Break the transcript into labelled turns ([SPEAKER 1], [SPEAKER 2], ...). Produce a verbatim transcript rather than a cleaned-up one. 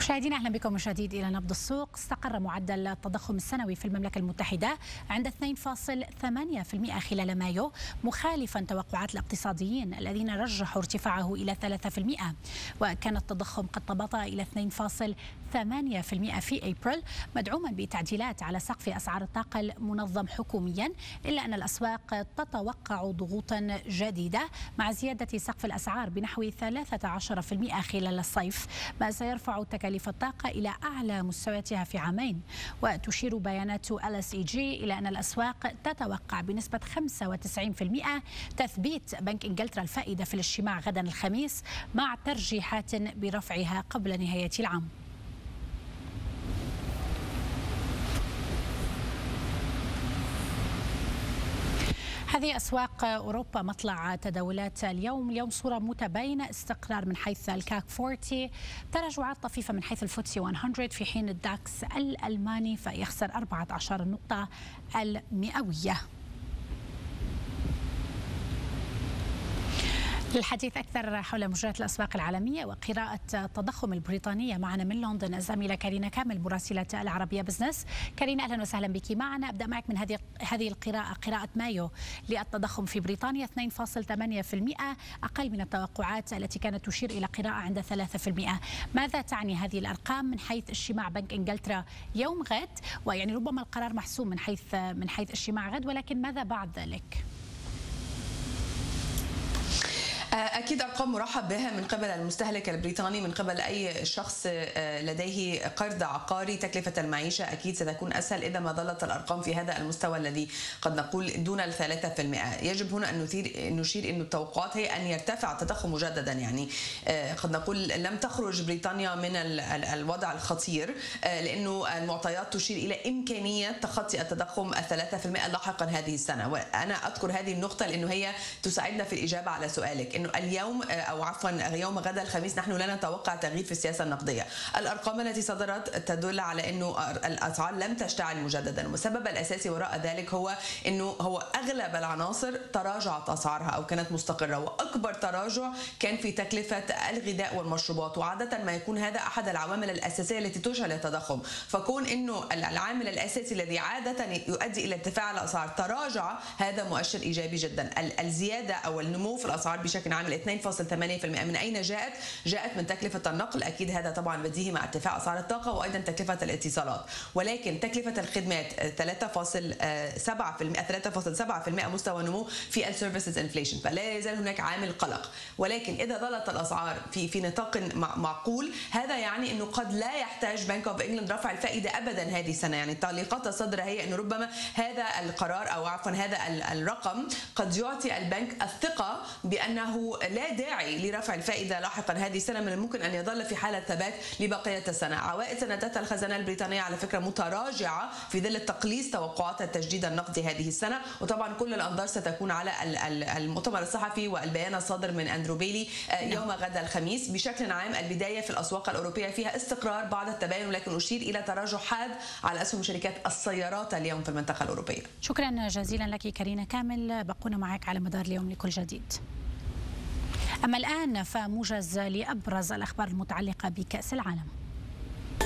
[SPEAKER 1] مشاهدينا اهلا بكم من جديد الى نبض السوق. استقر معدل التضخم السنوي في المملكه المتحده عند اثنين فاصلة ثمانية بالمئة خلال مايو، مخالفا توقعات الاقتصاديين الذين رجحوا ارتفاعه الى ثلاثة بالمئة، وكان التضخم قد تباطأ الى اثنين فاصلة ثمانية بالمئة في ابريل، مدعوما بتعديلات على سقف اسعار الطاقه المنظم حكوميا، الا ان الاسواق تتوقع ضغوطا جديده مع زياده سقف الاسعار بنحو ثلاثة عشر بالمئة خلال الصيف، ما سيرفع تكاليف الطاقة إلى أعلى مستوياتها في عامين. وتشير بيانات إل إس إي جي إلى أن الأسواق تتوقع بنسبة خمسة وتسعين بالمئة تثبيت بنك إنجلترا الفائدة في الاجتماع غدا الخميس، مع ترجيحات برفعها قبل نهاية العام. هذه أسواق أوروبا مطلع تداولات اليوم. اليوم صورة متباينة، استقرار من حيث الكاك أربعين، تراجعات طفيفة من حيث الفوتسي مئة، في حين الداكس الألماني فيخسر أربعة عشر نقطة المئوية. للحديث أكثر حول مجريات الأسواق العالمية وقراءة التضخم البريطانية معنا من لندن الزميلة كارينا كامل مراسلة العربية بزنس. كارينا أهلا وسهلا بك معنا. أبدأ معك من هذه هذه القراءة، قراءة مايو للتضخم في بريطانيا اثنين فاصلة ثمانية بالمئة، أقل من التوقعات التي كانت تشير إلى قراءة عند ثلاثة بالمئة. ماذا تعني هذه الأرقام من حيث اجتماع بنك إنجلترا يوم غد؟ ويعني ربما القرار محسوم من حيث من حيث اجتماع غد، ولكن ماذا بعد ذلك؟
[SPEAKER 2] أكيد أرقام مرحب بها من قبل المستهلك البريطاني، من قبل أي شخص لديه قرض عقاري. تكلفة المعيشة أكيد ستكون أسهل إذا ما ظلت الأرقام في هذا المستوى الذي قد نقول دون الثلاثة في المئة. يجب هنا أن نشير أن التوقعات هي أن يرتفع التضخم مجددا، يعني قد نقول لم تخرج بريطانيا من الوضع الخطير، لأنه المعطيات تشير إلى إمكانية تخطي التضخم الثلاثة في المئة لاحقا هذه السنة. وأنا أذكر هذه النقطة لأنه هي تساعدنا في الإجابة على سؤالك، إنه اليوم أو عفوا يوم غدا الخميس نحن لا نتوقع تغيير في السياسة النقدية. الأرقام التي صدرت تدل على أنه الأسعار لم تشتعل مجددا، والسبب الأساسي وراء ذلك هو أنه هو أغلب العناصر تراجعت أسعارها أو كانت مستقرة، وأكبر تراجع كان في تكلفة الغذاء والمشروبات، وعادة ما يكون هذا أحد العوامل الأساسية التي تشعل التضخم. فكون أنه العامل الأساسي الذي عادة يؤدي إلى ارتفاع الأسعار تراجع، هذا مؤشر إيجابي جدا. الزيادة أو النمو في الأسعار بشكل عام اثنين فاصلة ثمانية بالمئة من أين جاءت؟ جاءت من تكلفة النقل، أكيد هذا طبعا بديهي مع ارتفاع أسعار الطاقة، وأيضا تكلفة الاتصالات. ولكن تكلفة الخدمات ثلاثة فاصلة سبعة بالمئة ثلاثة فاصلة سبعة بالمئة مستوى نمو في السيرفيسز انفليشن، فلا يزال هناك عامل قلق. ولكن إذا ظلت الأسعار في في نطاق معقول، هذا يعني أنه قد لا يحتاج بنك أوف إنجلند رفع الفائدة أبدا هذه السنة. يعني التعليقات الصادرة هي أنه ربما هذا القرار أو عفوا هذا الرقم قد يعطي البنك الثقة بأنه لا داعي لرفع الفائدة لاحقا هذه السنة، من الممكن أن يظل في حالة ثبات لبقية السنة. عوائد سندات الخزانة البريطانية على فكرة متراجعة في ظل تقليص توقعات التجديد النقدي هذه السنة، وطبعا كل الأنظار ستكون على المؤتمر الصحفي والبيان الصادر من أندرو بيلي يوم غد الخميس. بشكل عام البداية في الأسواق الأوروبية فيها استقرار بعد التباين، ولكن أشير إلى تراجع حاد على أسهم شركات السيارات اليوم في المنطقة الأوروبية.
[SPEAKER 1] شكرا جزيلا لك كارينا كامل، بقونا معك على مدار اليوم لكل جديد. أما الآن فموجز لأبرز الأخبار المتعلقة بكأس العالم.